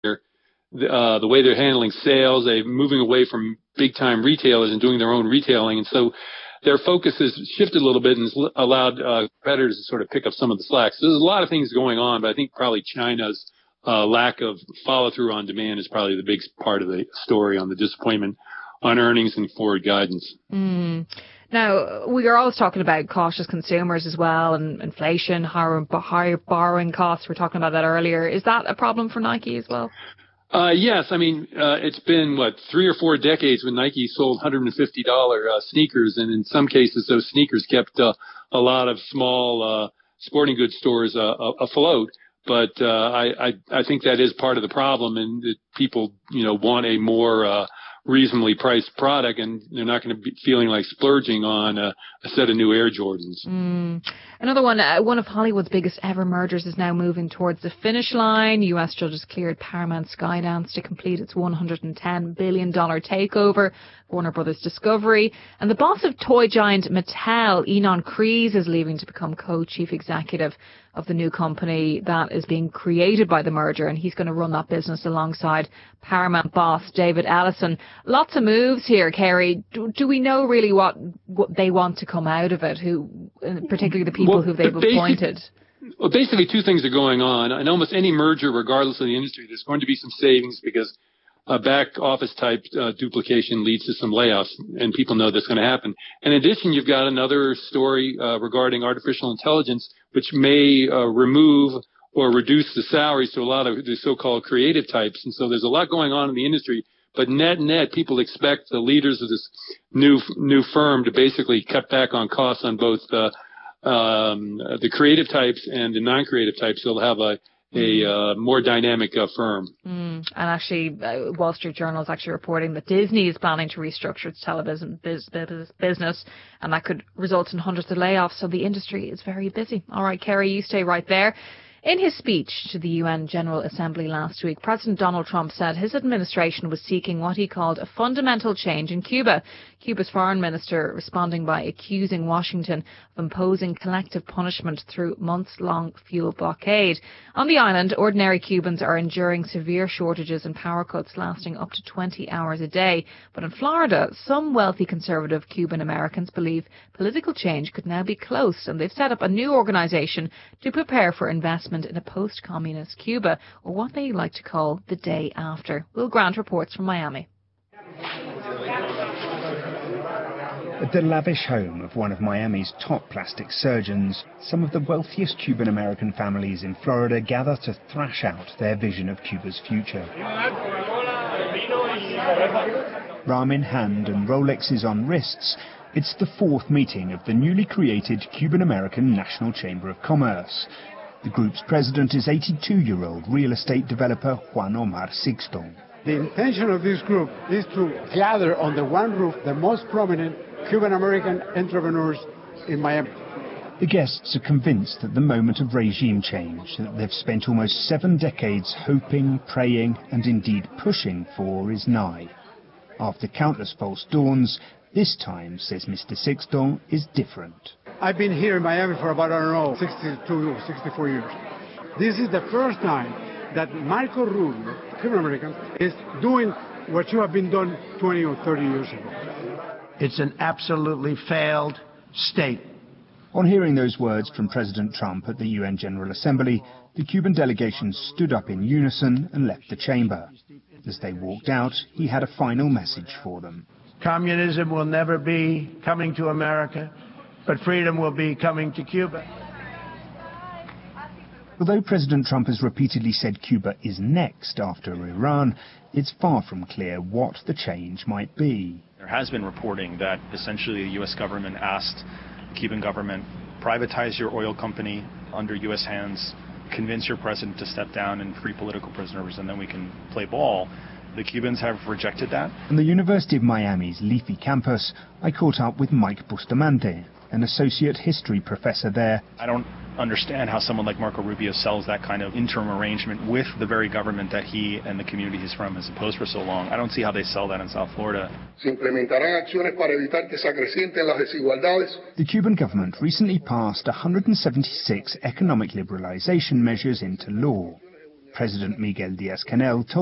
the way they're handling sales. They're moving away from big-time retailers and doing their own retailing. And so their focus has shifted a little bit and has allowed competitors to sort of pick up some of the slack. So there's a lot of things going on, but I think probably China's lack of follow-through on demand is probably the big part of the story on the disappointment on earnings and forward guidance. Now, we are always talking about cautious consumers as well, and inflation, higher borrowing costs. We were talking about that earlier. Is that a problem for Nike as well? Yes. I mean, it's been, 3 or 4 decades when Nike sold $150 sneakers, and in some cases those sneakers kept a lot of small sporting goods stores afloat. But I think that is part of the problem, and that people, want a more reasonably priced product, and they're not going to be feeling like splurging on a set of new Air Jordans. Another one of Hollywood's biggest ever mergers is now moving towards the finish line. U.S. judges cleared Paramount Skydance to complete its $110 billion takeover, Warner Brothers Discovery. And the boss of toy giant Mattel, Ynon Kreiz, is leaving to become co-chief executive of the new company that is being created by the merger, and he's going to run that business alongside Paramount boss David Ellison. Lots of moves here, Kerry. Do we know really what they want to come out of it, particularly the people who they've appointed? Well, basically 2 things are going on. In almost any merger, regardless of the industry, there's going to be some savings because back office type duplication leads to some layoffs, and people know that's going to happen. In addition, you've got another story regarding artificial intelligence, which may remove or reduce the salaries to a lot of the so-called creative types. And so there's a lot going on in the industry. But net, people expect the leaders of this new firm to basically cut back on costs on both the creative types and the non-creative types. So they'll have a more dynamic firm. And actually, Wall Street Journal is actually reporting that Disney is planning to restructure its television business, and that could result in hundreds of layoffs. So the industry is very busy. All right, Kerry, you stay right there. In his speech to the UN General Assembly last week, President Donald Trump said his administration was seeking what he called a fundamental change in Cuba. Cuba's foreign minister responding by accusing Washington of imposing collective punishment through months-long fuel blockade. On the island, ordinary Cubans are enduring severe shortages and power cuts lasting up to 20 hours a day. But in Florida, some wealthy conservative Cuban Americans believe political change could now be close, and they've set up a new organization to prepare for investment in a post-communist Cuba, or what they like to call the day after. Will Grant reports from Miami. At the lavish home of one of Miami's top plastic surgeons, some of the wealthiest Cuban-American families in Florida gather to thrash out their vision of Cuba's future. Ram in hand and Rolexes on wrists, it's the 4th meeting of the newly created Cuban-American National Chamber of Commerce. The group's president is 82-year-old real estate developer Juan Omar Sixto. The intention of this group is to gather under one roof the most prominent Cuban-American entrepreneurs in Miami. The guests are convinced that the moment of regime change that they've spent almost 7 decades hoping, praying, and indeed pushing for is nigh. After countless false dawns, this time, says Mr. Sixto, is different. I've been here in Miami for about, 62, 64 years. This is the first time that Marco Rubio, Cuban-American, is doing what you have been done 20 or 30 years ago. It's an absolutely failed state. On hearing those words from President Trump at the UN General Assembly, the Cuban delegation stood up in unison and left the chamber. As they walked out, he had a final message for them. Communism will never be coming to America, but freedom will be coming to Cuba. Although President Trump has repeatedly said Cuba is next after Iran, it's far from clear what the change might be. There has been reporting that essentially the U.S. government asked the Cuban government, privatize your oil company under U.S. hands, convince your president to step down and free political prisoners, and then we can play ball. The Cubans have rejected that. On the University of Miami's Leafy campus, I caught up with Mike Bustamante, an associate history professor there. I don't understand how someone like Marco Rubio sells that kind of interim arrangement with the very government that he and the community he's from has opposed for so long. I don't see how they sell that in South Florida. The Cuban government recently passed 176 economic liberalization measures into law. President Miguel Diaz-Canel told